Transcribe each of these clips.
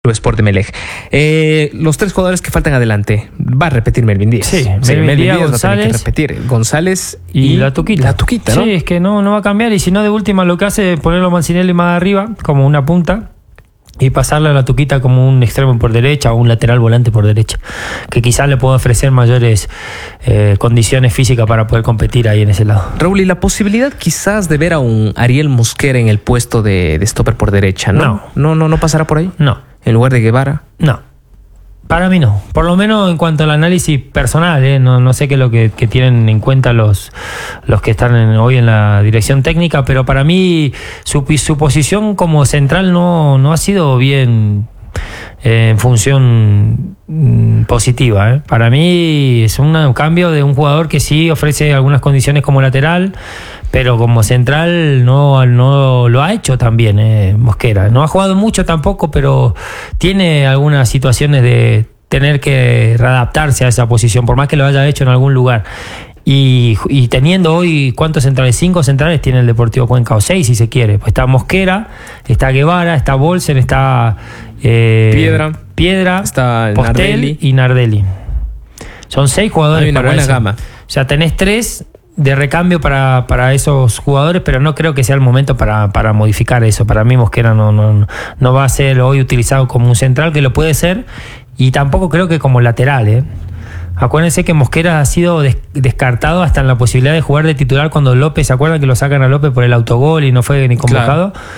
Sport de Melec. Los tres jugadores que faltan adelante. Va a repetir Melvin Díaz. Sí, Melvin Díaz González, va a tener que repetir. González y la Tuquita. La Tuquita, ¿no? Sí, es que no va a cambiar. Y si no, de última lo que hace es ponerlo a Mancinelli más arriba, como una punta, y pasarle a la Tuquita como un extremo por derecha o un lateral volante por derecha, que quizás le pueda ofrecer mayores condiciones físicas para poder competir ahí en ese lado. Raúl, y la posibilidad quizás de ver a un Ariel Mosquera en el puesto de stopper por derecha, ¿no? ¿No pasará por ahí? No. ¿En lugar de Guevara? No. Para mí no. Por lo menos en cuanto al análisis personal, no sé qué es lo que tienen en cuenta los que están hoy en la dirección técnica, pero para mí su posición como central no ha sido bien en función positiva. Para mí es un cambio de un jugador que sí ofrece algunas condiciones como lateral, pero como central no lo ha hecho tan bien, Mosquera. No ha jugado mucho tampoco, pero tiene algunas situaciones de tener que readaptarse a esa posición, por más que lo haya hecho en algún lugar. Y teniendo hoy, ¿cuántos centrales? 5 centrales tiene el Deportivo Cuenca, o 6 si se quiere. Pues está Mosquera, está Guevara, está Bolsen, está Piedra, está Postel y Nardelli. Son 6 jugadores. Hay una buena gama. O sea, tenés 3 de recambio para esos jugadores, pero no creo que sea el momento para modificar eso. Para mí Mosquera no va a ser hoy utilizado como un central, que lo puede ser, y tampoco creo que como lateral. Acuérdense que Mosquera ha sido descartado hasta en la posibilidad de jugar de titular cuando López, ¿se acuerdan que lo sacan a López por el autogol y no fue ni convocado? Claro.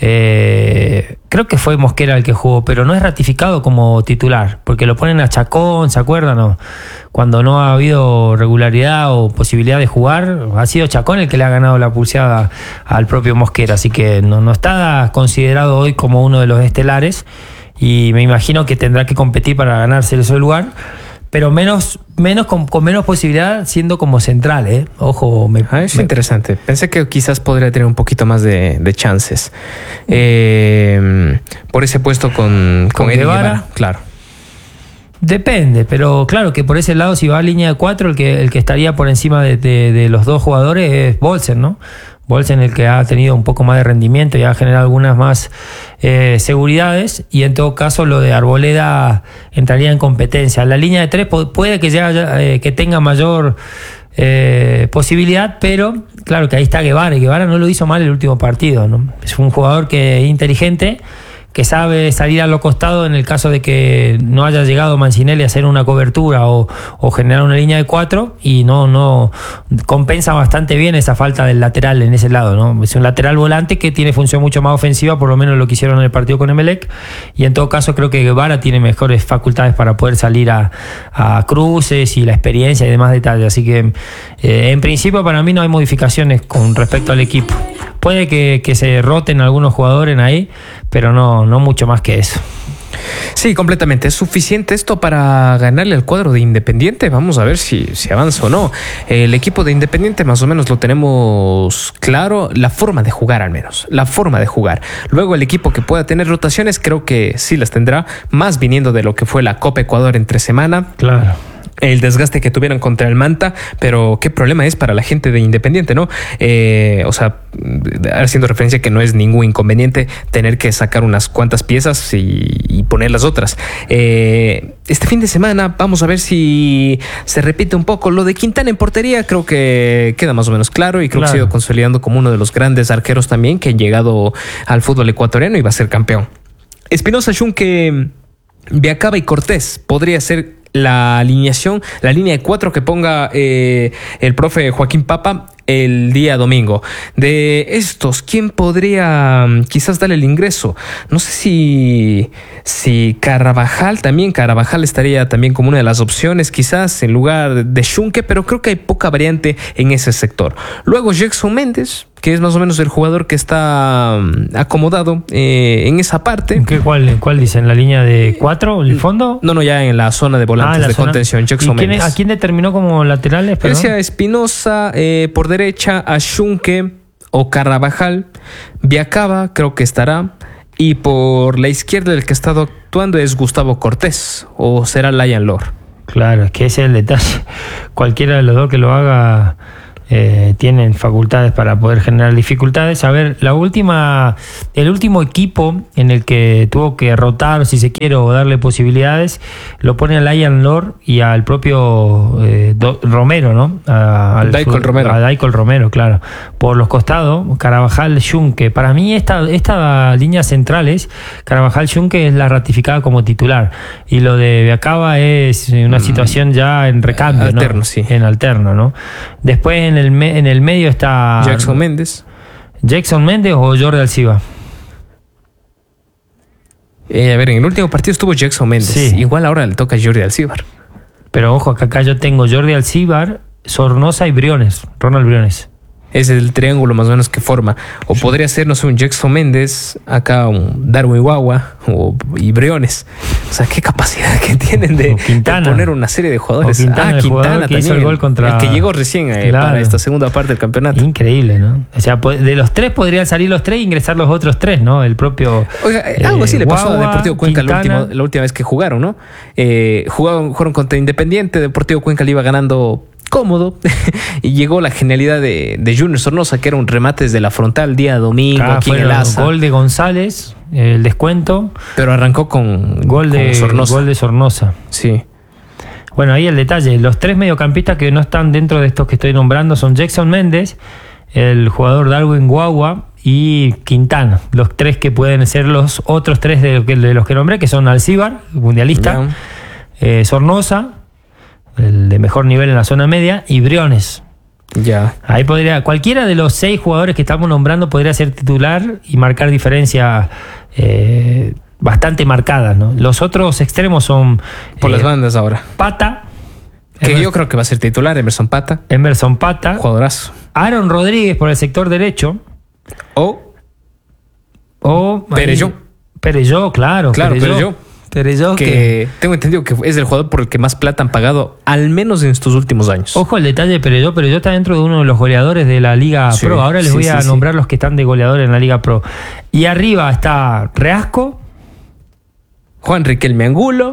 Creo que fue Mosquera el que jugó, pero no es ratificado como titular, porque lo ponen a Chacón, ¿se acuerdan? No. Cuando no ha habido regularidad o posibilidad de jugar, ha sido Chacón el que le ha ganado la pulseada al propio Mosquera, así que no está considerado hoy como uno de los estelares, y me imagino que tendrá que competir para ganarse ese lugar, pero con menos posibilidad siendo como central, Ojo, es interesante. Pensé que quizás podría tener un poquito más de chances por ese puesto con Guevara. Claro. Depende, pero claro que por ese lado, si va a línea de 4, el que estaría por encima de los dos jugadores es Bolsen, ¿no? Bolsen, el que ha tenido un poco más de rendimiento y ha generado algunas más seguridades, y en todo caso lo de Arboleda entraría en competencia. La línea de 3 puede que tenga mayor posibilidad, pero claro que ahí está Guevara, y Guevara no lo hizo mal el último partido, ¿no? Es un jugador que es inteligente, que sabe salir a los costados en el caso de que no haya llegado Mancinelli a hacer una cobertura o generar una línea de 4, y no compensa bastante bien esa falta del lateral en ese lado, ¿no? Es un lateral volante que tiene función mucho más ofensiva, por lo menos lo que hicieron en el partido con Emelec, y en todo caso creo que Guevara tiene mejores facultades para poder salir a cruces y la experiencia y demás detalles, así que en principio para mí no hay modificaciones con respecto al equipo. Puede que se roten algunos jugadores ahí, pero no mucho más que eso. Sí, completamente. ¿Es suficiente esto para ganarle al cuadro de Independiente? Vamos a ver si avanza o no. El equipo de Independiente más o menos lo tenemos claro, la forma de jugar al menos, la forma de jugar. Luego el equipo que pueda tener rotaciones creo que sí las tendrá, más viniendo de lo que fue la Copa Ecuador entre semana. Claro. El desgaste que tuvieron contra el Manta, pero qué problema es para la gente de Independiente, ¿no? O sea, haciendo referencia que no es ningún inconveniente tener que sacar unas cuantas piezas y poner las otras. Este fin de semana vamos a ver si se repite un poco. Lo de Quintana en portería creo que queda más o menos claro, y creo que se ha ido consolidando como uno de los grandes arqueros también que han llegado al fútbol ecuatoriano y va a ser campeón. Espinosa, Xunque, Viacaba y Cortés podría ser la alineación, la línea de 4 que ponga el profe Joaquín Papa el día domingo. De estos, ¿quién podría quizás darle el ingreso? No sé si Carabajal también. Carabajal estaría también como una de las opciones quizás en lugar de Xunque, pero creo que hay poca variante en ese sector. Luego Jackson Méndez, que es más o menos el jugador que está acomodado en esa parte. ¿Cuál dicen? ¿La línea de 4? ¿El fondo? No, ya en la zona de volantes de contención. Jackson Méndez. ¿A quién determinó como laterales? Decía Espinosa por derecha, a Xunque o Carabajal. Viacaba creo que estará. Y por la izquierda el que ha estado actuando es Gustavo Cortés, o será Lion Lord. Claro, es que ese es el detalle. Cualquiera de los dos que lo haga tienen facultades para poder generar dificultades. A ver, el último equipo en el que tuvo que rotar, si se quiere, o darle posibilidades, lo pone a Lion Lord y al propio Romero, ¿no? A Daicol Romero, claro. Por los costados, Carabajal, Junque. Para mí esta línea centrales, Carabajal, Junque es la ratificada como titular. Y lo de Beacaba es una situación ya en recambio, alterno, ¿no? Sí. En alterno, ¿no? Después en el medio está Jackson Méndez o Jordi Alciba. A ver, en el último partido estuvo Jackson Méndez. Sí. Igual ahora le toca a Jordi Alcibar. Pero ojo, acá yo tengo Jordi Alcibar, Sornosa y Ronald Briones. Es el triángulo más o menos que forma. O podría ser, no sé, un Jackson Méndez, acá un Darwin Guagua y Briones. O sea, qué capacidad que tienen de poner una serie de jugadores. Quintana También, que hizo el gol contra... el que llegó recién para esta segunda parte del campeonato. Increíble, ¿no? O sea, de los tres podrían salir los tres e ingresar los otros tres, ¿no? El propio... Oiga, algo así le pasó a Deportivo Cuenca la última vez que jugaron, ¿no? Jugaron contra Independiente, Deportivo Cuenca le iba ganando cómodo y llegó la genialidad de Junior Sornosa, que era un remate desde la frontal día domingo aquí en el Asa. Gol de González, el descuento, pero arrancó con Sornosa. Gol de Sornosa. Sí. Bueno, ahí el detalle, los tres mediocampistas que no están dentro de estos que estoy nombrando son Jackson Méndez, el jugador Darwin Guagua y Quintana, los tres que pueden ser los otros tres de los que nombré, que son Alcibar, mundialista, Sornosa, el de mejor nivel en la zona media, y Briones. Ya. Ahí cualquiera de los 6 jugadores que estamos nombrando podría ser titular y marcar diferencia bastante marcadas, ¿no? Los otros extremos son por las bandas ahora. Pata, que yo creo que va a ser titular, Emerson Pata, jugadorazo. Aaron Rodríguez por el sector derecho. O Perelló, claro. Perelló, que tengo entendido que es el jugador por el que más plata han pagado, al menos en estos últimos años. Ojo el detalle de Perelló está dentro de uno de los goleadores de la Liga Pro. Ahora les voy a nombrar los que están de goleador en la Liga Pro. Y arriba está Reasco, Juan Riquelme Angulo.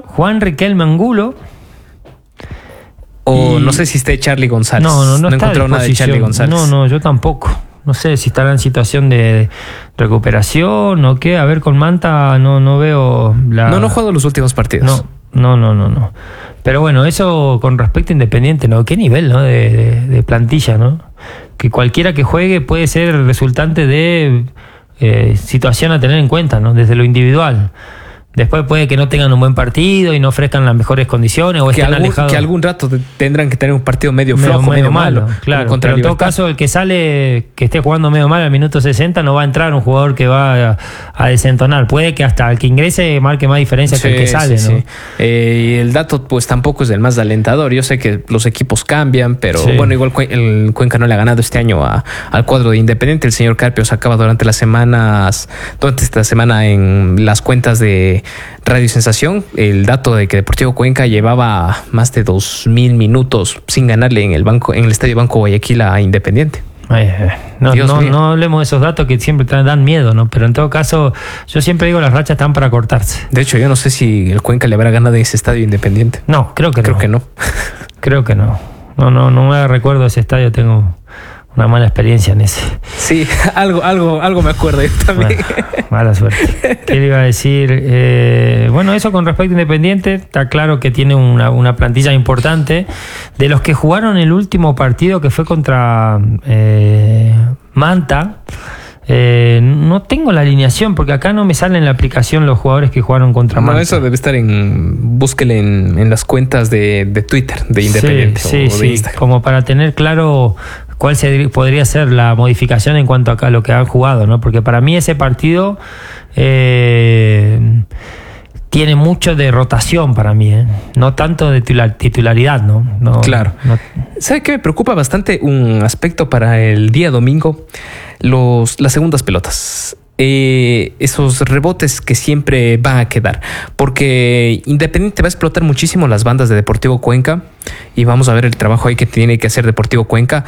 No sé si esté Charly González. No he encontrado nada de Charly González. No, yo tampoco. No sé si estará en situación de recuperación o qué. A ver, con Manta no veo la... No ha jugado los últimos partidos. No. Pero bueno, eso con respecto a Independiente, ¿no? Qué nivel, ¿no? De plantilla, ¿no? Que cualquiera que juegue puede ser resultante de situación a tener en cuenta, ¿no? Desde lo individual. Después puede que no tengan un buen partido y no ofrezcan las mejores condiciones o estén alejados. Que algún rato tendrán que tener un partido medio flojo, medio malo. Claro, pero en todo caso, el que sale, que esté jugando medio mal al minuto 60, no va a entrar un jugador que va a desentonar. Puede que hasta el que ingrese marque más diferencia que el que sale, ¿no? Y el dato pues tampoco es el más alentador. Yo sé que los equipos cambian, pero bueno, igual el Cuenca no le ha ganado este año al cuadro de Independiente. El señor Carpio sacaba durante esta semana en las cuentas de Radio Sensación el dato de que Deportivo Cuenca llevaba más de 2,000 minutos sin ganarle en el Estadio Banco Guayaquil a Independiente. No hablemos de esos datos que siempre dan miedo, ¿no? Pero en todo caso, yo siempre digo, las rachas están para cortarse. De hecho, yo no sé si el Cuenca le habrá ganado en ese estadio Independiente. No, creo que no. Creo que no. No me recuerdo ese estadio, tengo una mala experiencia en ese. Sí, algo me acuerdo yo también. Bueno, mala suerte. ¿Qué le iba a decir? Bueno, eso con respecto a Independiente, está claro que tiene una plantilla importante. De los que jugaron el último partido, que fue contra Manta, no tengo la alineación porque acá no me sale en la aplicación los jugadores que jugaron contra Manta. No, eso debe estar búsquele en las cuentas de Twitter de Independiente o de Instagram. Como para tener claro cuál podría ser la modificación en cuanto a lo que han jugado, ¿no? Porque para mí ese partido tiene mucho de rotación para mí, no tanto de titularidad, ¿no? Claro. ¿Sabe qué me preocupa bastante? Un aspecto para el día domingo, las segundas pelotas. esos rebotes que siempre van a quedar, porque Independiente va a explotar muchísimo las bandas de Deportivo Cuenca y vamos a ver el trabajo ahí que tiene que hacer Deportivo Cuenca.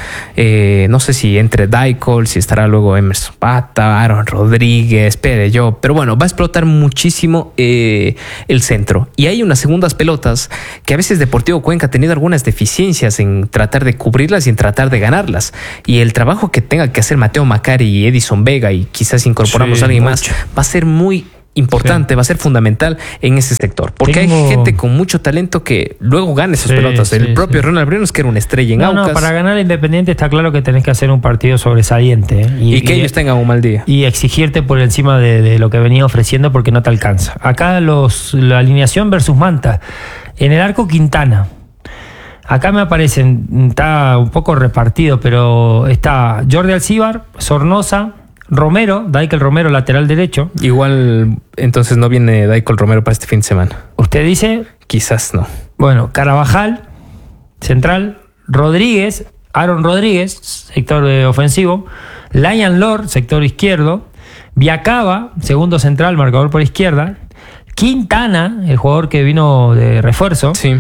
No sé si entre Daikol, si estará luego Emerson Pata, Aaron Rodríguez, Perello, pero bueno, va a explotar muchísimo el centro. Y hay unas segundas pelotas que a veces Deportivo Cuenca ha tenido algunas deficiencias en tratar de cubrirlas y en tratar de ganarlas. Y el trabajo que tenga que hacer Mateo Macari y Edison Vega, y quizás incorporamos a alguien más, va a ser muy importante, va a ser fundamental en ese sector, porque hay gente con mucho talento que luego gana esas pelotas. El propio Ronald Briones, que era una estrella en Aucas. Para ganar Independiente está claro que tenés que hacer un partido sobresaliente, y que ellos tengan un mal día y exigirte por encima de lo que venía ofreciendo, porque no te alcanza. Acá la alineación versus Manta. En el arco, Quintana. Acá me aparecen, está un poco repartido, pero está Jordi Alcíbar, Sornosa, Romero, Daikel Romero, lateral derecho. Igual entonces no viene Daikel Romero para este fin de semana. ¿Usted dice? Quizás no. Bueno, Carabajal, central. Rodríguez, Aaron Rodríguez, sector ofensivo. Lion Lord, sector izquierdo. Viacaba, segundo central, marcador por izquierda. Quintana, el jugador que vino de refuerzo. Sí.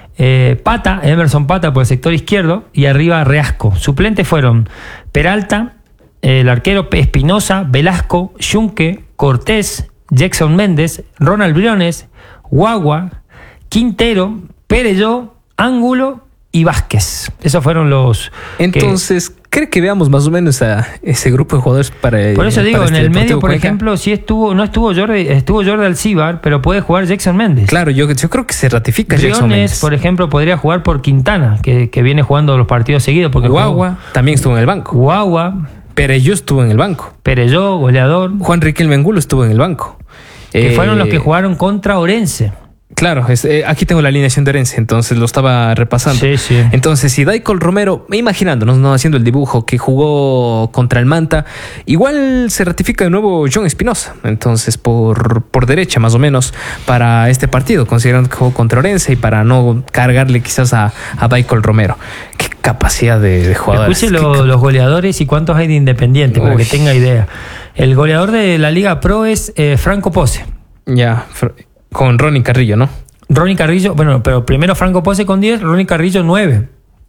Pata, Emerson Pata por el sector izquierdo. Y arriba Reasco. Suplentes fueron Peralta, el arquero Espinosa, Velasco, Junque, Cortés, Jackson Méndez, Ronald Briones, Guagua, Quintero, Perello, Ángulo y Vázquez. Esos fueron los... Entonces, ¿cree que veamos más o menos a ese grupo de jugadores para... Por eso digo, en el medio, por ejemplo, sí no estuvo Jordi Alcíbar, pero puede jugar Jackson Méndez. Claro, yo creo que se ratifica Briones, Jackson Méndez. Por ejemplo, podría jugar por Quintana, que viene jugando los partidos seguidos. Porque Guagua también estuvo en el banco. Guagua... Perello estuvo en el banco. Perello, goleador. Juan Riquelme Angulo estuvo en el banco. Que fueron los que jugaron contra Orense. Claro, aquí tengo la alineación de Orense, entonces lo estaba repasando. Sí. Entonces, si Daikel Romero, imaginándonos, no haciendo el dibujo, que jugó contra el Manta, igual se ratifica de nuevo John Espinosa. Entonces, por derecha, más o menos, para este partido, considerando que jugó contra Orense y para no cargarle quizás a Daikel Romero. Qué capacidad de jugadores. Escuche los goleadores y cuántos hay de Independiente, para que tenga idea. El goleador de la Liga Pro es Franco Pose. Ya, con Ronnie Carrillo, ¿no? Ronnie Carrillo, bueno, pero primero Franco Pose con 10, Ronnie Carrillo 9.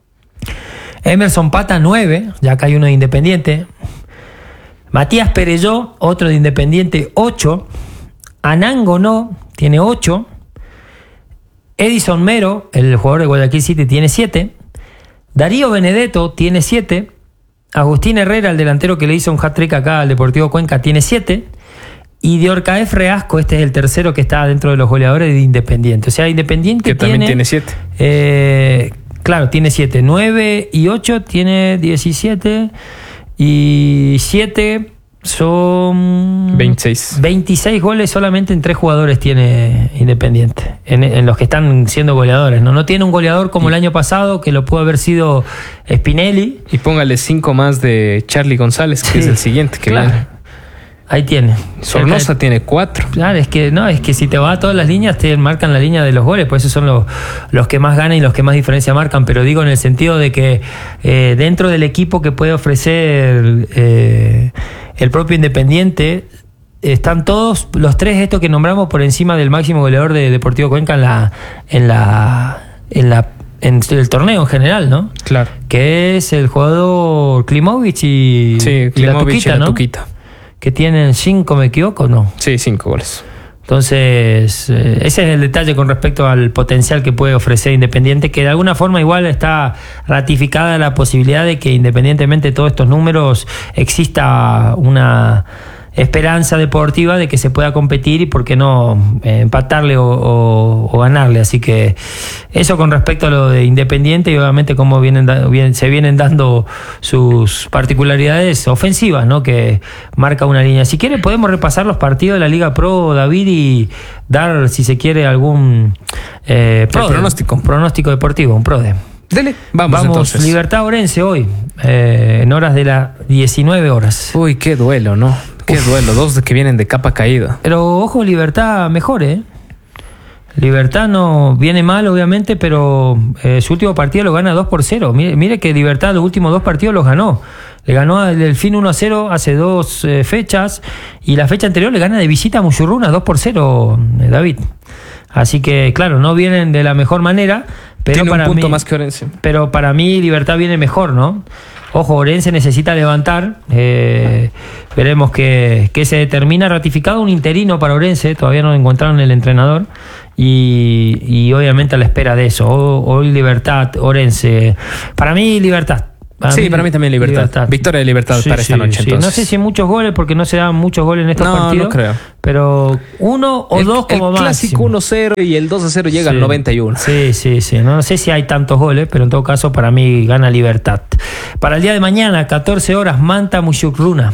Emerson Pata 9, ya acá hay uno de Independiente. Matías Perello, otro de Independiente, 8. Anango no, tiene 8. Edison Mero, el jugador de Guayaquil City, tiene 7. Darío Benedetto tiene 7. Agustín Herrera, el delantero que le hizo un hat-trick acá al Deportivo Cuenca, tiene 7. Y Diorcaef Reasco, este es el tercero que está dentro de los goleadores de Independiente. O sea, Independiente que también tiene 7. Claro, tiene 7. 9 y 8 tiene 17. Y 7 son 26. 26 goles solamente en 3 jugadores tiene Independiente. En los que están siendo goleadores. No tiene un goleador como el año pasado, que lo pudo haber sido Spinelli. Y póngale 5 más de Charlie González, que es el siguiente que viene. Ahí tiene. Sornosa tiene 4. Claro, es que si te vas a todas las líneas, te marcan la línea de los goles, pues esos son los que más ganan y los que más diferencia marcan. Pero digo en el sentido de que dentro del equipo que puede ofrecer el propio Independiente, están todos los 3 estos que nombramos por encima del máximo goleador de Deportivo Cuenca en el torneo en general, ¿no? Claro. Que es el jugador Klimovic y la Tuquita, ¿no? Tuquita. Que tienen 5, ¿me equivoco o no? Sí, 5 goles. Entonces, ese es el detalle con respecto al potencial que puede ofrecer Independiente, que de alguna forma igual está ratificada la posibilidad de que independientemente de todos estos números exista una esperanza deportiva de que se pueda competir y por qué no empatarle o ganarle. Así que eso con respecto a lo de Independiente y obviamente cómo se vienen dando sus particularidades ofensivas, ¿no? Que marca una línea. Si quiere podemos repasar los partidos de la Liga Pro, David, y dar, si se quiere, algún pronóstico deportivo, un PRODE. Dele, vamos entonces. Libertad Orense hoy, en horas de las 19 horas. Uy, qué duelo, ¿no? Qué duelo, 2 que vienen de capa caída. Pero ojo, Libertad mejor, Libertad no viene mal, obviamente, pero su último partido lo gana 2-0. Mire que Libertad los últimos 2 partidos los ganó. Le ganó al Delfín 1-0 hace 2 fechas, y la fecha anterior le gana de visita a Muchurruna 2-0, David. Así que, claro, no vienen de la mejor manera, pero tiene para un punto mí, más que Orense. Pero para mí Libertad viene mejor, ¿no? Ojo, Orense necesita levantar. Veremos que se determina. Ratificado un interino para Orense, todavía no encontraron el entrenador. Y obviamente a la espera de eso. Hoy Libertad, Orense. Para mí, Libertad. Para mí también Libertad. Victoria de Libertad para esta noche. Sí. No sé si muchos goles, porque no se dan muchos goles en estos partidos. No creo. Pero 1 o 2 como máximo. El clásico 1-0 y el 2-0 llega al 91. Sí. No sé si hay tantos goles, pero en todo caso para mí gana Libertad. Para el día de mañana, 14 horas, Manta Muchurruna.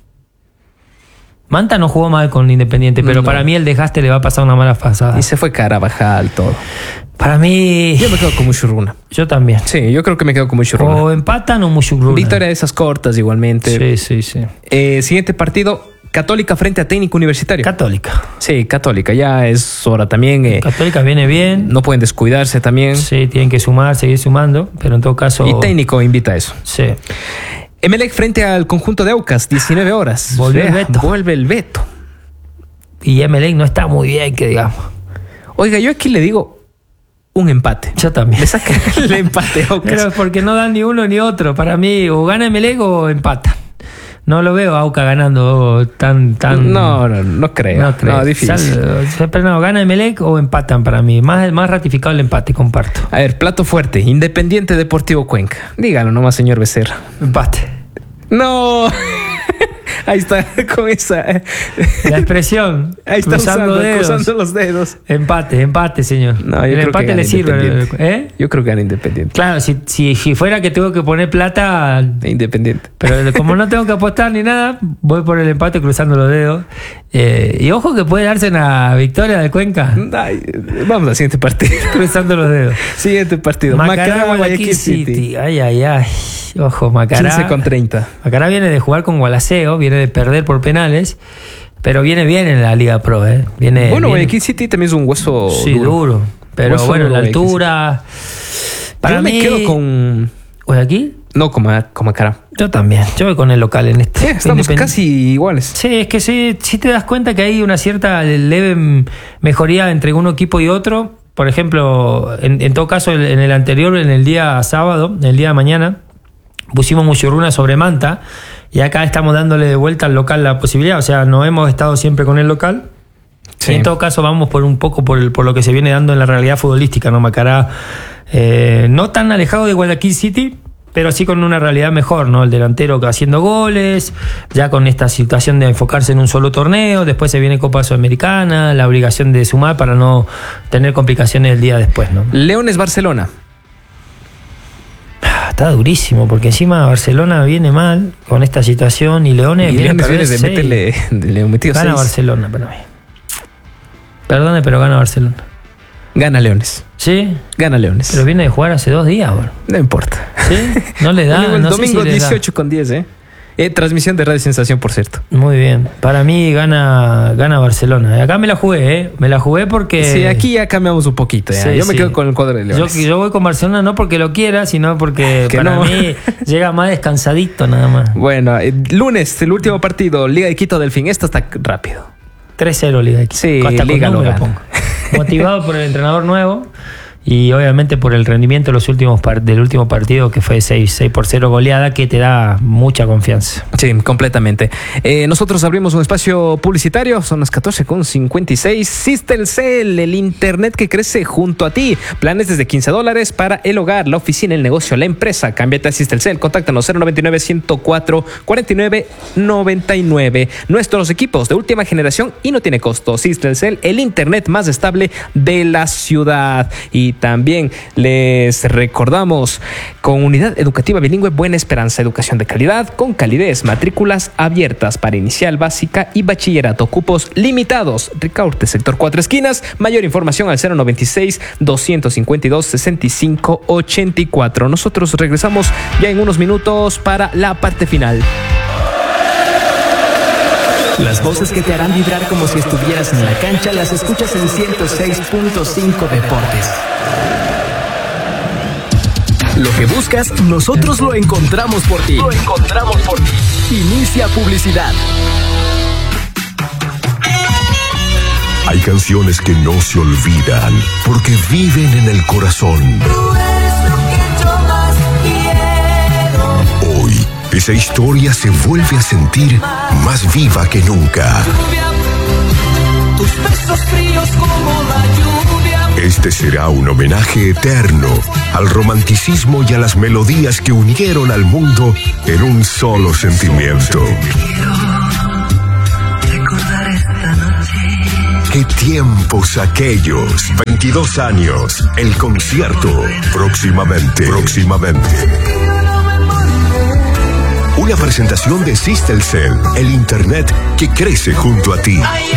Manta no jugó mal con Independiente, pero para mí el desgaste le va a pasar una mala pasada. Y se fue Carabajal todo. Para mí... Yo me quedo con Muchurruna. Yo también. Sí, yo creo que me quedo con Muchurruna. O empatan o Muchurruna. Victoria de esas cortas igualmente. Sí. Siguiente partido, Católica frente a Técnico Universitario. Católica. Sí, Católica. Ya es hora también. Católica viene bien. No pueden descuidarse también. Sí, tienen que seguir sumando, pero en todo caso... Y Técnico invita a eso. Sí. Emelec frente al conjunto de Aucas, 19 horas. Vuelve el Beto. Y Emelec no está muy bien, que digamos. Oiga, yo aquí le digo un empate. Yo también. Le saca el empate a Aucas. Pero porque no dan ni uno ni otro. Para mí, o gana Emelec o empata. No lo veo a Aucas ganando tan... No creo. No, difícil. Pero gana Emelec o empatan para mí. Más ratificado el empate, comparto. A ver, plato fuerte. Independiente Deportivo Cuenca. Dígalo nomás, señor Becerra. Empate. No... Ahí está, con esa... La expresión. Ahí está cruzando los dedos. Empate, señor. No, el empate le sirve. Yo creo que gana Independiente. Claro, si fuera que tengo que poner plata... Independiente. Pero como no tengo que apostar ni nada, voy por el empate cruzando los dedos. Y ojo que puede darse una victoria de Cuenca. Ay, vamos al siguiente partido. Cruzando los dedos. Siguiente partido. Macará, Guayaquil City. Ay. Ojo, Macará. 15-30. Macará viene de jugar con Gualaceo, viene de perder por penales, pero viene bien en la Liga Pro, ¿eh? Guayaquil City también es un hueso duro. Pero hueso bueno, duro, la altura... Yo me quedo con... ¿Guayaquil? No, con Macará. Yo también. Yo voy con el local en este. Estamos casi iguales. Sí, es que sí te das cuenta que hay una cierta leve mejoría entre un equipo y otro. Por ejemplo, en todo caso, en el anterior, en el día sábado, el día de mañana, pusimos Muchurruna sobre Manta, y acá estamos dándole de vuelta al local la posibilidad. O sea, no hemos estado siempre con el local. Sí. Y en todo caso vamos por lo que se viene dando en la realidad futbolística, ¿no? Macará no tan alejado de Guayaquil City, pero sí con una realidad mejor, ¿no? El delantero haciendo goles, ya con esta situación de enfocarse en un solo torneo, después se viene Copa Sudamericana, la obligación de sumar para no tener complicaciones el día después, ¿no? Leones Barcelona. Está durísimo, porque encima Barcelona viene mal con esta situación y Leones viene de meterle gana 6. Barcelona para mí. Perdone, pero gana Barcelona. Gana Leones. ¿Sí? Gana Leones. Pero viene de jugar hace 2 días, bro. No importa. ¿Sí? No le da. El domingo 18:10, transmisión de Radio Sensación, por cierto. Muy bien. Para mí gana Barcelona. Acá me la jugué, Me la jugué porque... Sí, aquí ya cambiamos un poquito. Sí, yo me quedo con el cuadro de Leones. Yo voy con Barcelona no porque lo quiera, sino porque para mí llega más descansadito nada más. Bueno, lunes, el último partido, Liga de Quito Delfín. Esto está rápido. 3-0 Liga de Quito. Sí, hasta Liga lo gana. Pongo. Motivado por el entrenador nuevo y obviamente por el rendimiento del último partido, que fue 6-0 goleada, que te da mucha confianza. Sí, completamente. Nosotros abrimos un espacio publicitario, son las 14:56. Systelcel, el internet que crece junto a ti. Planes desde $15 para el hogar, la oficina, el negocio, la empresa. Cámbiate a Systelcel, contáctanos 099-104-4999. Nuestros equipos de última generación y no tiene costo. Systelcel, el internet más estable de la ciudad. Y también les recordamos, Comunidad Educativa Bilingüe Buena Esperanza, educación de calidad con calidez, matrículas abiertas para inicial, básica y bachillerato, cupos limitados. Ricaurte, sector 4 esquinas. Mayor información al 096-252-6584. Nosotros regresamos ya en unos minutos para la parte final. Las voces que te harán vibrar como si estuvieras en la cancha las escuchas en 106.5 Deportes. Lo que buscas, nosotros lo encontramos por ti. Inicia publicidad. Hay canciones que no se olvidan porque viven en el corazón. Tú eres lo que yo más quiero. Hoy, esa historia se vuelve a sentir más viva que nunca. Tus besos fríos como la lluvia. Este será un homenaje eterno al romanticismo y a las melodías que unieron al mundo en un solo sentimiento. ¡Qué tiempos aquellos! 22 años, el concierto. Próximamente. Una presentación de Systelcel, el internet que crece junto a ti.